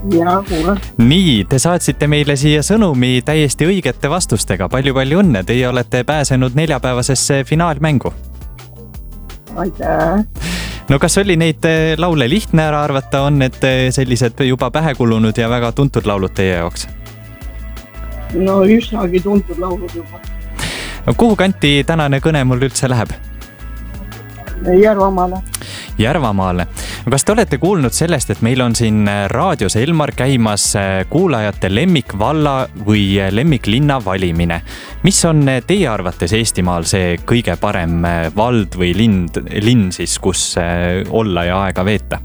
Ja kuulen. Nii, te saatsite meile siia sõnumi täiesti õigete vastustega. Palju õnne, teie olete pääsenud neljapäevasesse finaalmängu. Aitäh. No kas oli neid laule lihtne ära arvata, on need sellised juba pähe kulunud ja väga tuntud laulud teie jaoks? No üsnagi tuntud laulud juba. No, kuhu kanti tänane kõne mul üldse läheb? Järvamaale. Kas te olete kuulnud sellest, et meil on siin raadios Elmar käimas kuulajate lemmikvalla või lemmiklinna valimine? Mis on teie arvates Eestimaal see kõige parem vald või linn siis, kus olla ja aega veeta?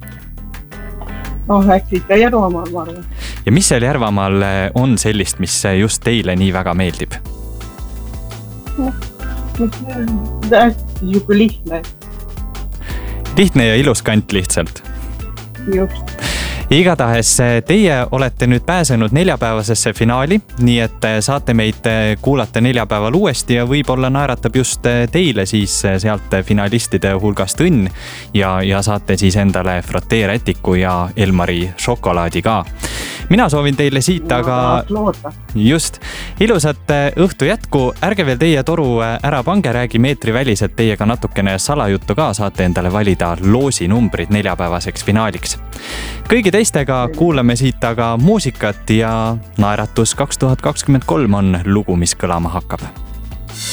Äkki ikka Järvamaal, ma arvan. Ja mis seal Järvamaal on sellist, mis just teile nii väga meeldib? Hästi juba lihtne. Lihtne ja ilus kant lihtsalt. Just. Igatahes teie olete nüüd pääsenud neljapäevasesse finaali, nii et saate meid kuulata neljapäeval uuesti ja võib-olla naeratab just teile siis sealt finalistide hulgast õnn ja saate siis endale Frotee rätiku ja Elmari šokolaadi ka. Mina soovin teile siit aga just ilusat õhtu jätku. Ärge veel teie toru ära pange, räägi meetriväliselt teiega natukene salajuttu ka, saate endale valida loosinumbrid neljapäevaseks finaaliks. Kõigi teistega kuulame siit aga muusikat ja Naeratus 2023 on lugu, mis kõlama hakkab.